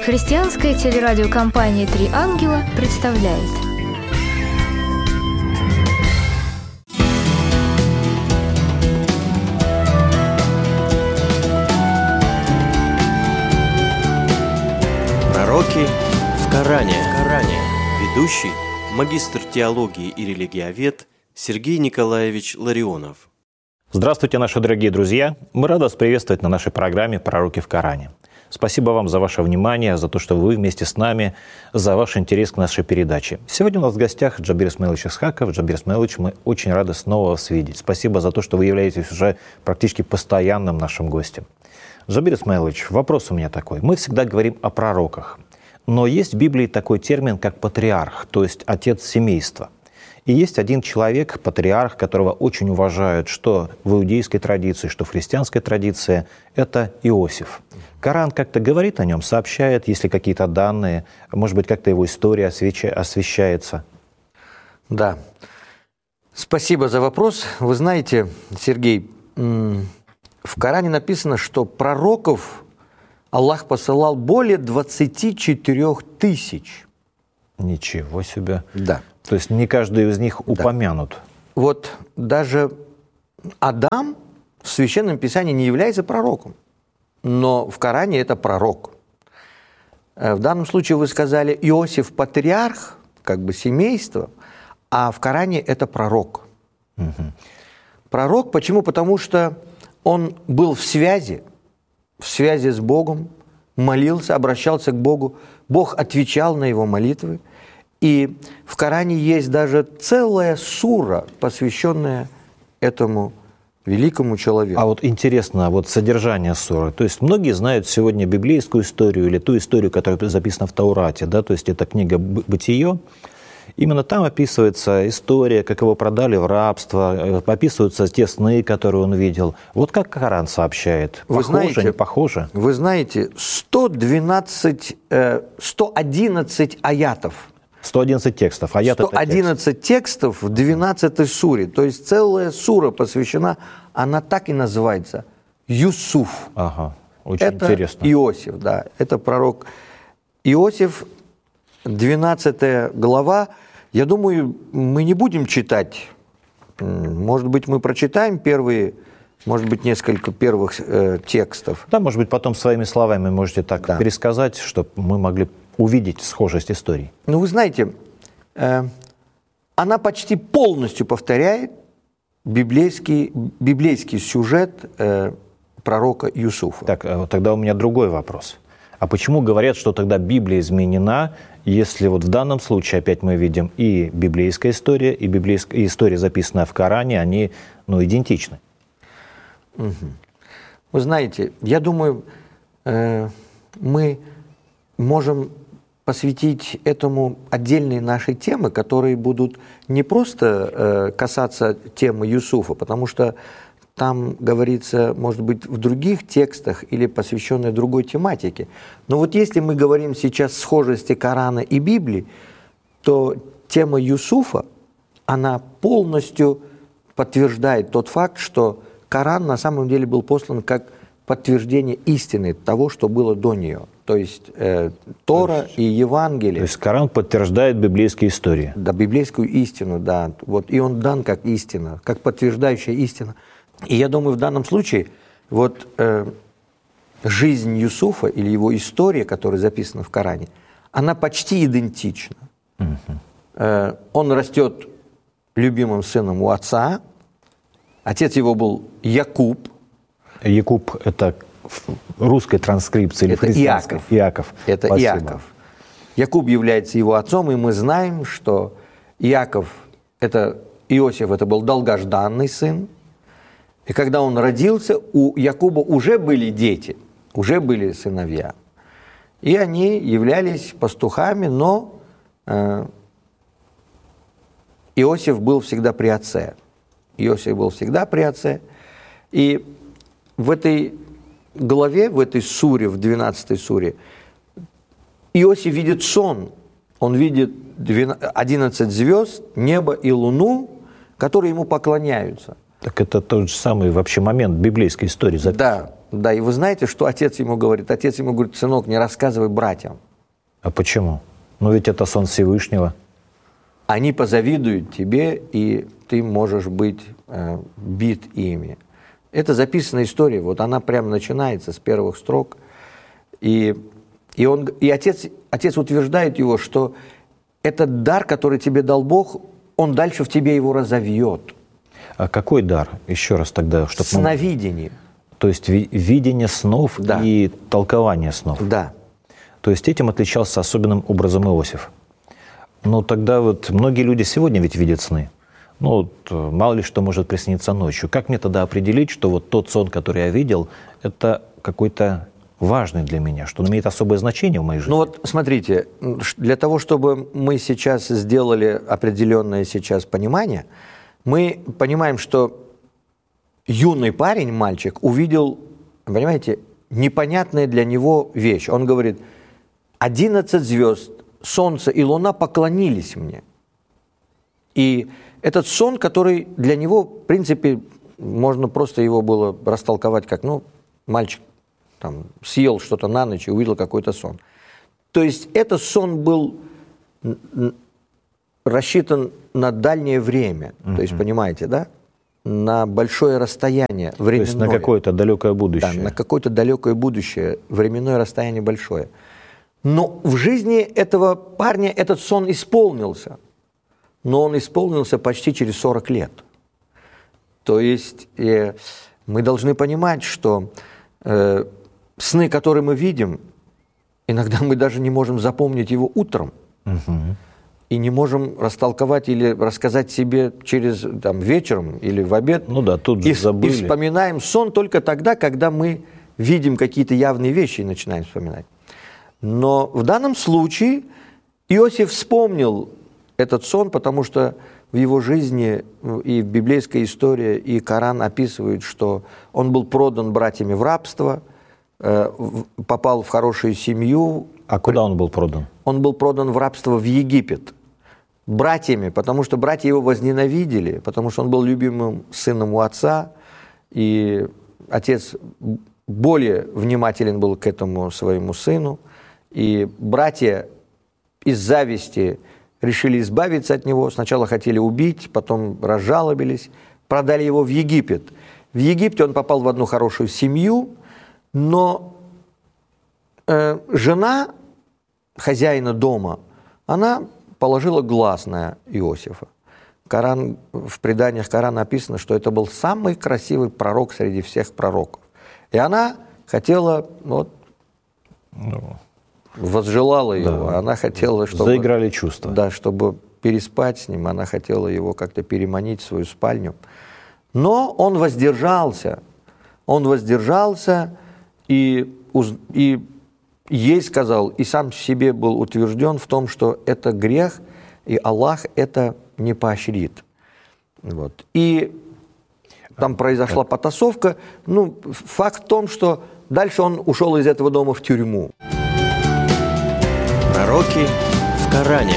Христианская телерадиокомпания «Три ангела» представляет. Пророки в Коране. Ведущий, магистр теологии и религиовед Сергей Николаевич Ларионов. Здравствуйте, наши дорогие друзья! Мы рады вас приветствовать на нашей программе «Пророки в Коране». Спасибо вам за ваше внимание, за то, что вы вместе с нами, за ваш интерес к нашей передаче. Сегодня у нас в гостях Джабир Исмаилович Исхаков. Джабир Исмаилович, мы очень рады снова вас видеть. Спасибо за то, что вы являетесь уже практически постоянным нашим гостем. Джабир Исмаилович, вопрос у меня такой. Мы всегда говорим о пророках, но есть в Библии такой термин, как патриарх, то есть отец семейства. И есть один человек, патриарх, которого очень уважают, что в иудейской традиции, что в христианской традиции, это Иосиф. Коран как-то говорит о нем, сообщает, если какие-то данные, может быть, как-то его история освещается. Да. Спасибо за вопрос. Вы знаете, Сергей, в Коране написано, что пророков Аллах посылал более 24 тысяч. Ничего себе. Да. То есть не каждый из них упомянут. Вот даже Адам в Священном Писании не является пророком, но в Коране это пророк. В данном случае вы сказали Иосиф патриарх, как бы семейство, а в Коране это пророк. Угу. Пророк почему? Потому что он был в связи с Богом, молился, обращался к Богу, Бог отвечал на его молитвы. И в Коране есть даже целая сура, посвященная этому великому человеку. А вот интересно, вот содержание суры. То есть многие знают сегодня библейскую историю или ту историю, которая записана в Таурате, да, то есть это книга «Бытие». Именно там описывается история, как его продали в рабство, описываются те сны, которые он видел. Вот как Коран сообщает? Похоже, не похоже? Вы знаете, 111 аятов. 111 текстов. 111 текстов в 12 суре. То есть целая сура посвящена, она так и называется, Юсуф. Ага, очень это интересно. Иосиф, да, это пророк Иосиф, 12 глава. Я думаю, мы не будем читать. Может быть, мы прочитаем первые, может быть, несколько первых текстов. Да, может быть, потом своими словами можете так пересказать, чтобы мы могли увидеть схожесть историй. Ну, вы знаете, она почти полностью повторяет библейский сюжет пророка Юсуфа. Так, тогда у меня другой вопрос. А почему говорят, что тогда Библия изменена, если вот в данном случае опять мы видим и библейская история, и история, записанная в Коране, они идентичны? Угу. Вы знаете, я думаю, мы можем посвятить этому отдельные наши темы, которые будут не просто касаться темы Юсуфа, потому что там говорится, может быть, в других текстах или посвященной другой тематике. Но вот если мы говорим сейчас о схожести Корана и Библии, то тема Юсуфа, она полностью подтверждает тот факт, что Коран на самом деле был послан как подтверждение истины того, что было до нее. То есть Тора и Евангелие. То есть Коран подтверждает библейские истории. Да, библейскую истину, да. Вот, и он дан как истина, как подтверждающая истина. И я думаю, в данном случае вот жизнь Юсуфа или его история, которая записана в Коране, она почти идентична. Угу. Он растет любимым сыном у отца. Отец его был Якуб. Якуб – это в русской транскрипции или христианской? Иаков. Это Спасибо. Иаков. Якуб является его отцом, и мы знаем, что Иосиф это был долгожданный сын. И когда он родился, у Якуба уже были дети, уже были сыновья. И они являлись пастухами, но Иосиф был всегда при отце. И в этой главе, в этой суре, в 12 суре, Иосиф видит сон. Он видит 11 звезд, небо и луну, которые ему поклоняются. Так это тот же самый вообще момент библейской истории записан. Да, Да, и вы знаете, что отец ему говорит? Отец ему говорит: сынок, не рассказывай братьям. А почему? Ну ведь это сон Всевышнего. Они позавидуют тебе, и ты можешь быть бит ими. Это записанная история, вот она прямо начинается с первых строк. И отец утверждает его, что этот дар, который тебе дал Бог, он дальше в тебе его разовьет. А какой дар? Еще раз тогда. Сновидение. То есть видение снов, да, и толкование снов. Да. То есть этим отличался особенным образом Иосиф. Но тогда вот многие люди сегодня ведь видят сны. Ну, вот, мало ли что может присниться ночью. Как мне тогда определить, что вот тот сон, который я видел, это какой-то важный для меня, что он имеет особое значение в моей жизни? Ну вот смотрите, для того, чтобы мы сейчас сделали определенное сейчас понимание, мы понимаем, что юный парень, мальчик, увидел, понимаете, непонятная для него вещь. Он говорит: 11 звезд, солнце и луна поклонились мне. И этот сон, который для него, в принципе, можно просто его было растолковать как, ну, мальчик там съел что-то на ночь и увидел какой-то сон. То есть этот сон был рассчитан на дальнее время. То есть, понимаете, да? На большое расстояние временное. То есть на какое-то далекое будущее. Да, на какое-то далекое будущее, временное расстояние большое. Но в жизни этого парня этот сон исполнился. Но он исполнился почти через 40 лет. То есть мы должны понимать, что сны, которые мы видим, иногда мы даже не можем запомнить его утром. И не можем растолковать или рассказать себе через вечером или в обед. Ну да, тут же забыли. И вспоминаем сон только тогда, когда мы видим какие-то явные вещи и начинаем вспоминать. Но в данном случае Иосиф вспомнил этот сон, потому что в его жизни и библейская история, и Коран описывают, что он был продан братьями в рабство, попал в хорошую семью. А куда он был продан? Он был продан в рабство в Египет братьями, потому что братья его возненавидели, потому что он был любимым сыном у отца, и отец более внимателен был к этому своему сыну, и братья из зависти решили избавиться от него, сначала хотели убить, потом разжалобились, продали его в Египет. В Египте он попал в одну хорошую семью, но жена хозяина дома, она положила глаз на Иосифа. В преданиях Корана написано, что это был самый красивый пророк среди всех пророков. И она хотела, возжелала его, да. Она хотела, чтобы... Заиграли чувства. Да, чтобы переспать с ним, она хотела его как-то переманить в свою спальню. Но он воздержался. И ей сказал, и сам себе был утвержден в том, что это грех, и Аллах это не поощрит. Вот. И там произошла потасовка. Факт в том, что дальше он ушел из этого дома в тюрьму. Пророки в Коране.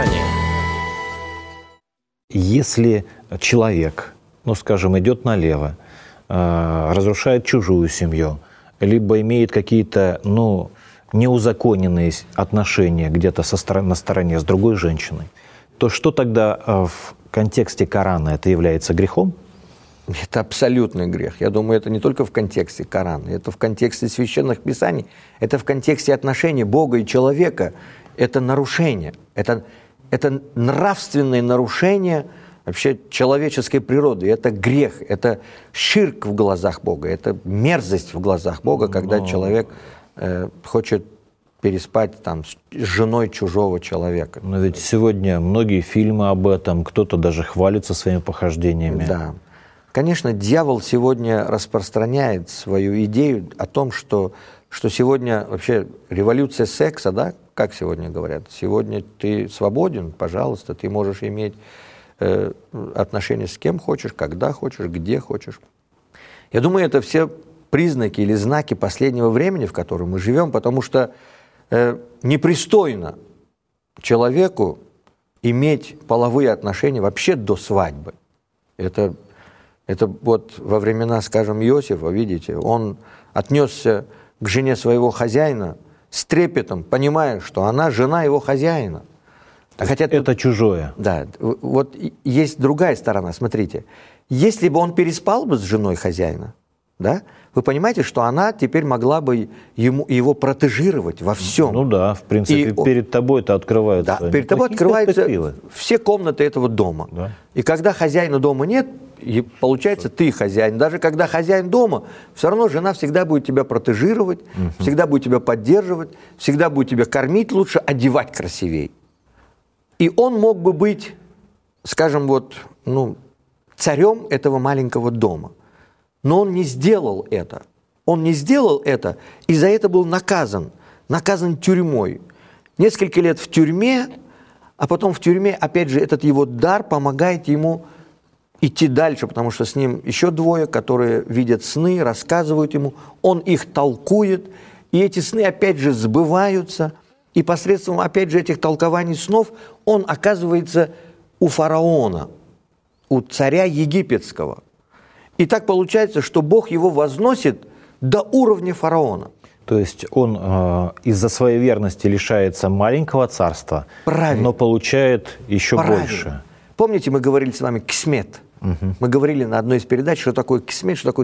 Если человек, скажем, идет налево, разрушает чужую семью, либо имеет какие-то, неузаконенные отношения где-то на стороне с другой женщиной, то что тогда в контексте Корана это является грехом? Это абсолютный грех. Я думаю, это не только в контексте Корана, это в контексте священных писаний, это в контексте отношений Бога и человека. Это нарушение, это нравственное нарушение вообще человеческой природы. Это грех, это ширк в глазах Бога, это мерзость в глазах Бога, когда человек хочет переспать с женой чужого человека. Но ведь сегодня многие фильмы об этом, кто-то даже хвалится своими похождениями. Да. Конечно, дьявол сегодня распространяет свою идею о том, что сегодня вообще революция секса, да, как сегодня говорят, сегодня ты свободен, пожалуйста, ты можешь иметь отношения с кем хочешь, когда хочешь, где хочешь. Я думаю, это все признаки или знаки последнего времени, в котором мы живем, потому что непристойно человеку иметь половые отношения вообще до свадьбы. Это вот во времена, скажем, Иосифа, видите, он отнесся к жене своего хозяина с трепетом, понимая, что она жена его хозяина. Хотя это чужое. Да, вот есть другая сторона, смотрите. Если бы он переспал бы с женой хозяина, да, вы понимаете, что она теперь могла бы его протежировать во всем. Ну да, в принципе, перед тобой-то открываются. Да, перед тобой открываются все комнаты этого дома. Да. И когда хозяина дома нет, и получается, ты хозяин. Даже когда хозяин дома, все равно жена всегда будет тебя протежировать, всегда будет тебя поддерживать, всегда будет тебя кормить лучше, одевать красивее. И он мог бы быть, скажем, вот, царем этого маленького дома. Но он не сделал это. Он не сделал это, и за это был наказан. Наказан тюрьмой. Несколько лет в тюрьме, а потом в тюрьме, опять же, этот его дар помогает ему идти дальше, потому что с ним еще двое, которые видят сны, рассказывают ему, он их толкует, и эти сны, опять же, сбываются, и посредством, опять же, этих толкований снов он оказывается у фараона, у царя египетского. И так получается, что Бог его возносит до уровня фараона. То есть он из-за своей верности лишается маленького царства, но получает еще больше. Помните, мы говорили с вами кисмет? Мы говорили на одной из передач, что такое кисмет, что такое